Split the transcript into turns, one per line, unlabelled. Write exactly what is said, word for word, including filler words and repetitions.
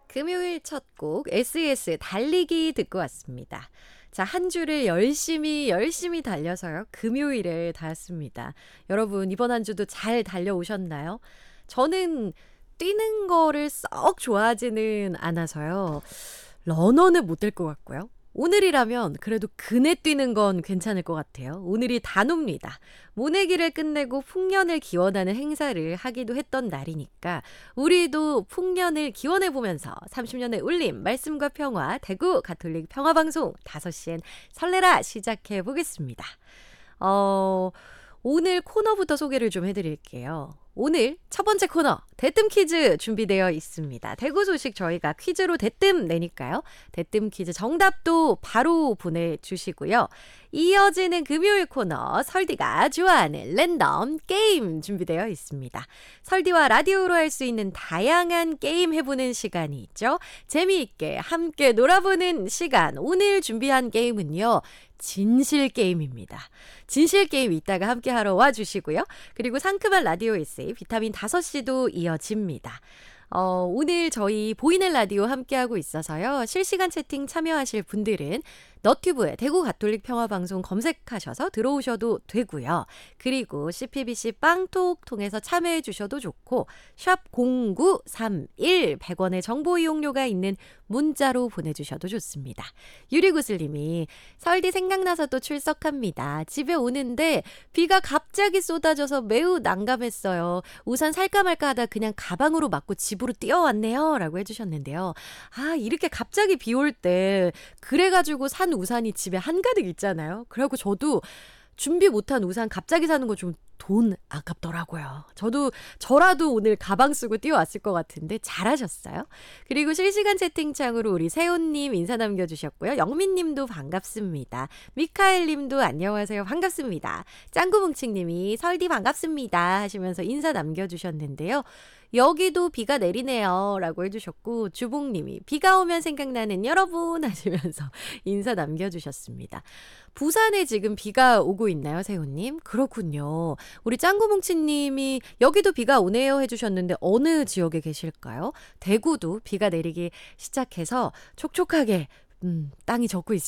금요일 첫 곡 에스이에스 달리기 듣고 왔습니다. 자, 한 주를 열심히 열심히 달려서요. 금요일에 닿았습니다. 여러분 이번 한 주도 잘 달려오셨나요? 저는 뛰는 거를 썩 좋아하지는 않아서요. 러너는 못 될 것 같고요. 오늘이라면 그래도 그네 뛰는 건 괜찮을 것 같아요. 오늘이 단오입니다. 모내기를 끝내고 풍년을 기원하는 행사를 하기도 했던 날이니까 우리도 풍년을 기원해보면서 삼십 년의 울림, 말씀과 평화, 대구 가톨릭 평화방송 다섯 시엔 설레라 시작해보겠습니다. 어, 오늘 코너부터 소개를 좀 해드릴게요. 오늘 첫 번째 코너 대뜸 퀴즈 준비되어 있습니다. 대구 소식 저희가 퀴즈로 대뜸 내니까요. 대뜸 퀴즈 정답도 바로 보내주시고요. 이어지는 금요일 코너 설디가 좋아하는 랜덤 게임 준비되어 있습니다. 설디와 라디오로 할 수 있는 다양한 게임 해보는 시간이 있죠. 재미있게 함께 놀아보는 시간. 오늘 준비한 게임은요. 진실 게임입니다. 진실 게임 이따가 함께 하러 와주시고요. 그리고 상큼한 라디오 에세이 비타민 다섯 시도 이어집니다. 어, 오늘 저희 보이는 라디오 함께하고 있어서요. 실시간 채팅 참여하실 분들은 너튜브에 대구 가톨릭 평화방송 검색하셔서 들어오셔도 되고요. 그리고 씨피비씨 빵톡 통해서 참여해 주셔도 좋고 샵 공구삼일 백 원의 정보 이용료가 있는 문자로 보내주셔도 좋습니다. 유리구슬님이 설디 생각나서 또 출석합니다. 집에 오는데 비가 갑자기 쏟아져서 매우 난감했어요. 우산 살까 말까 하다 그냥 가방으로 맞고 집으로 뛰어왔네요. 라고 해주셨는데요. 아, 이렇게 갑자기 비 올 때 그래가지고 산 우산이 집에 한가득 있잖아요. 그래갖고 저도 준비 못한 우산 갑자기 사는 거 좀 돈 아깝더라고요. 저도 저라도 오늘 가방 쓰고 뛰어왔을 것 같은데 잘하셨어요. 그리고 실시간 채팅창으로 우리 세훈님 인사 남겨주셨고요. 영민님도 반갑습니다. 미카엘님도 안녕하세요. 반갑습니다. 짱구뭉칭님이 설디 반갑습니다 하시면서 인사 남겨주셨는데요. 여기도 비가 내리네요 라고 해주셨고 주봉님이 비가 오면 생각나는 여러분 하시면서 인사 남겨주셨습니다. 부산에 지금 비가 오고 있나요, 세훈님? 그렇군요. 우리 짱구뭉치님이 여기도 비가 오네요 해주셨는데 어느 지역에 계실까요? 대구도 비가 내리기 시작해서 촉촉하게 음, 땅이 젖고 있습니다.